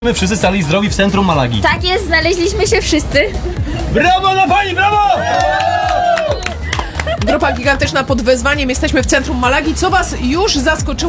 My wszyscy stali zdrowi w centrum Malagi. Tak jest, znaleźliśmy się wszyscy. Brawo dla pani, brawo! Grupa gigantyczna pod wezwaniem. Jesteśmy w centrum Malagi. Co was już zaskoczyło?